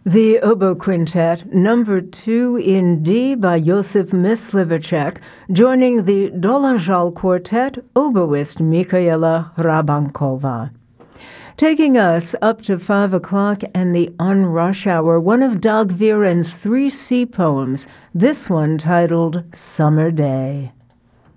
The Oboe Quintet, number 2 in D by Josef Myslivacek, joining the Dolezal Quartet, oboist Michaela Rabankova. Taking us up to 5 o'clock and the On Rush Hour, one of Dag Viren's 3 sea poems, this one titled Summer Day.